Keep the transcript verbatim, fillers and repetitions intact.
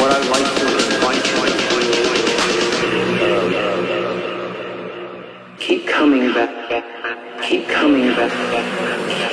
what I'd like to invite you to uh, keep coming back, keep coming back.